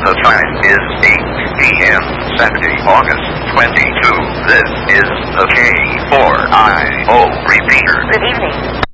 The time is 8 p.m. Saturday, August 22. This is the K4IO repeater. Good evening.